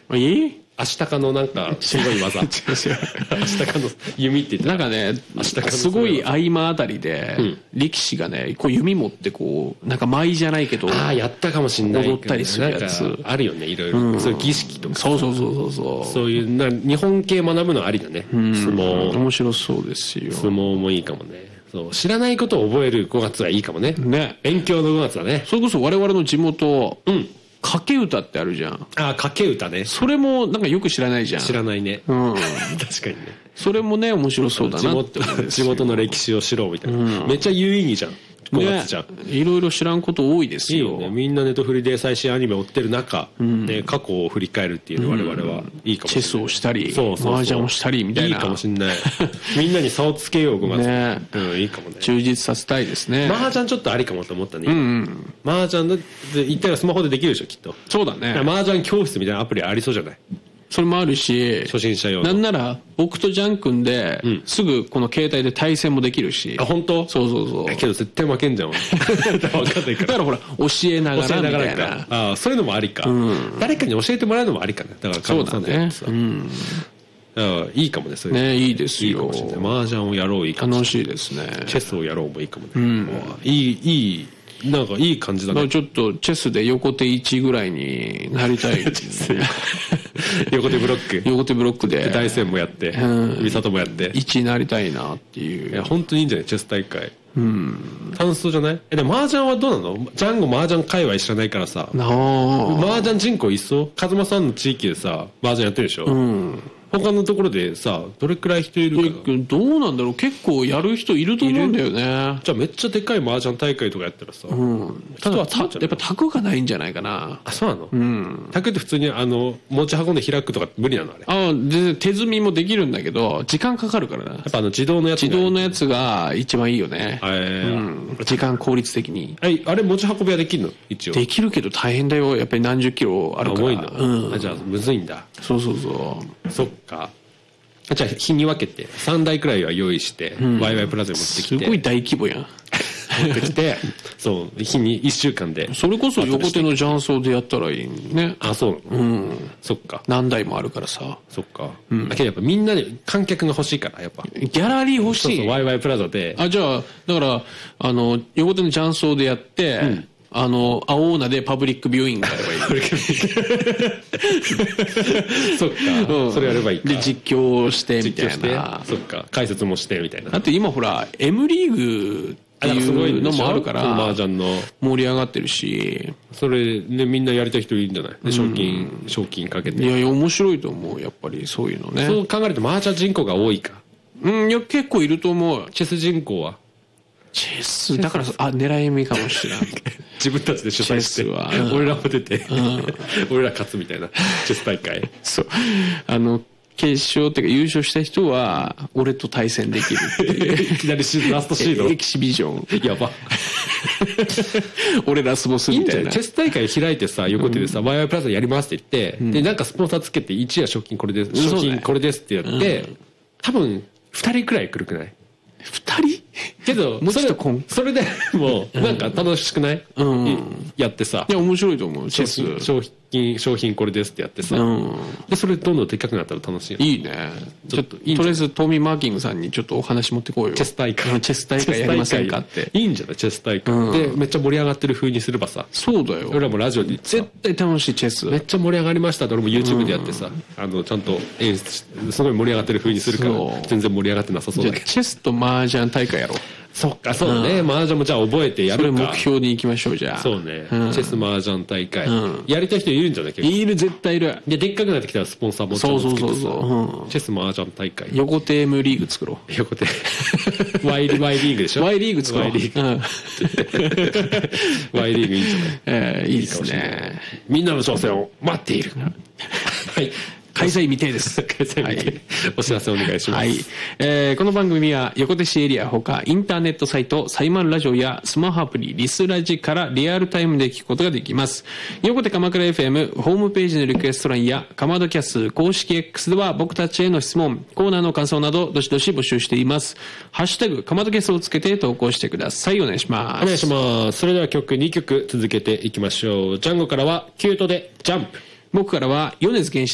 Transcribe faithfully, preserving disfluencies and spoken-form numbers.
えーアシタカのなんかすごい技。アシタカの弓って言ってなんかね、すごい合間あたりで、うん、力士がね、こう弓持ってこう、なんか舞じゃないけど、 ああ、やったかもしんない。 踊ったりするやつ。 あるよね、いろいろ。うん、そういう儀式とか。 そうそうそうそうそう。 そういうな、日本系学ぶのありだね。うん、相撲。 面白そうですよ。 相撲もいいかもね。そう、知らないことを覚えるごがつはいいかもね。 ね。 勉強のごがつだね。 それこそ我々の地元、うん。掛け歌ってあるじゃん。 ああ、掛け歌ね。 それもなんかよく知らないじゃん。 知らないね。うん。確かにね。 それもね、面白そうだなって思うんですよ。 地元の歴史を知ろうみたいな。うん、めっちゃ有意義じゃん。ごがつじゃん。 ね、いろいろ知らんこと多いですよ。 いいよね。みんなネットフリで最新アニメ追ってる中、うん、ね、過去を振り返るっていうの我々はいいかもしれない。 チェスをしたり、そうそうそう、麻雀をしたりみたいな。 いいかもしれない。みんなに差をつけよう、ごがつ。ね、うん、いいかもね。 充実させたいですね。 麻雀ちょっとありかもと思ったね。うんうん。麻雀で言ったらスマホでできるでしょ、きっと。 そうだね。 麻雀教室みたいなアプリありそうじゃない？ それもあるし、 初心者用なんなら僕とジャン君で、うん、すぐこの携帯で対戦もできるし。 あ、本当？ そうそうそう。 けど絶対負けんじゃん。分かんないから。 だからほら、教えながらみたいな。 ああ、そういうのもありか、うん。誰かに教えてもらうのもありかね。だからそうだね。うん。 ああ、いいかもね、それ。 ね、いいですよ。 いいかもしれない。麻雀をやろういいかもしれない。 楽しいですね。 チェスをやろうもいいかもね。うん、いい、いい。なんかいい感じだね。 ちょっとチェスで横手いちぐらいになりたい、ね、 横手ブロック横手ブロックで大戦もやって、うん、美里もやっていちになりたいなっていう。 いや本当にいいんじゃないチェス大会。うん、楽しそうじゃない？え、でも麻雀はどうなの？ジャンゴ麻雀界隈知らないからさ。麻雀人口いっそうカズマさんの地域でさ麻雀やってるでしょ。うん。他のところでさどれくらい人いるかどうなんだろう。結構やる人いると思うんだよね。 じゃあめっちゃでかい麻雀大会とかやったらさ、うん、 ただやっぱ卓がないんじゃないかな。 あ、そうなの？うん。卓って普通にあの持ち運んで開くとか無理なのあれ？ あ、全然手積みもできるんだけど時間かかるからな。 やっぱあの自動のやつ自動のやつが一番いいよね。 えーうん、時間効率的に。 あれ、あれ持ち運びはできるの？一応できるけど大変だよ。やっぱり何十キロあるから。 重いんだ。うん、あ、じゃあむずいんだ。 そうそうそう。 そっか。じゃあ日に分けてさんだいくらいは用意して、うん、ワイワイプラザに持ってきてすごい大規模やん持ってきてそう日にいっしゅうかんでそれこそ横手の雀荘でやったらいいね。 あ、そうなの？うん、そっか。 何台もあるからさ。 そっか、うん、だけどやっぱみんなで観客が欲しいからやっぱギャラリー欲しい。 そうそうワイワイプラザで。 あ、じゃあだからあの横手の雀荘でやって、うん、あの青オナでパブリックビューイングやればいい。 そっか、うん、それやればいいか。 で実況してみたいな。 そっか、解説もしてみたいな。 あと今ほら M リーグっていうのもあるから麻雀の盛り上がってるし、 それでみんなやりたい人いるんじゃない？で賞金、うん、賞金かけて。 いやいや面白いと思うやっぱりそういうのね。 そう考えると麻雀人口が多いか。 うん、いや結構いると思う。 チェス人口はチェスだからあ狙い目かもしれない。 自分たちで主催しては、うん、俺らも出て、うん、俺ら勝つみたいなチェス大会。 そうあの決勝っていうか優勝した人は俺と対戦できるっていういきなりラストシードエキシビジョンやば俺ラスボスみたいな。いいんじゃない？ チェス大会開いてさ横手でさ、うん、ワイワイプラザやりますって言って、うん、でなんかスポンサーつけていち夜賞金これです、賞金これですってやって、うん、多分ふたりくらい来るくない？ ふたりけどもうちょっとそれそれでもうなんか楽しくない？うん、やってさ。 いや面白いと思う。チェス商品商品これですってやってさ、うん、でそれどんどんでっかくなったら楽しい。 いいね。ちょっととりあえずトミー・マーキングさんにちょっとお話持ってこいよ。 チェス大会チェス大会やりませんかって。 いいんじゃないチェス大会、うん、でめっちゃ盛り上がってる風にすればさ。 そうだよ。 俺らもラジオで言ってさ絶対楽しいチェスめっちゃ盛り上がりましたって俺も YouTube でやってさ、うん、あのちゃんと演出すごい盛り上がってる風にするから全然盛り上がってなさそうだけど。 チェスと麻雀大会やろう。 そっか、そうね、うん、麻雀もじゃあ覚えてやるか。 それ目標に行きましょう。じゃあそうね、うん、チェス麻雀大会、うん、やりたい人いるんじゃない？ いる、絶対いる。 ででっかくなってきたらスポンサーもちゃんとつけてさ、そうそうそうそう、うん、チェス麻雀大会横手 M リーグ作ろう。 横手 Y, Y リーグでしょ。 Y リーグ作ろう。 Y リーグ、うん、Y リーグいいんじゃない？ えー、いいですね。 みんなの挑戦を待っている。 はい、開催未定です。 開催未定、はい、お知らせお願いします。はい、 えー、この番組は横手市エリアほかインターネットサイトサイマンラジオやスマホアプリリスラジからリアルタイムで聞くことができます。横手鎌倉 エフエム ホームページのリクエスト欄やかまどキャス公式 X では僕たちへの質問コーナーの感想などどしどし募集しています。ハッシュタグかまどキャスをつけて投稿してください。お願いします。 お願いします。それでは曲にきょく続けていきましょう。ジャンゴからはキュートでジャンプ、 僕からは米津玄師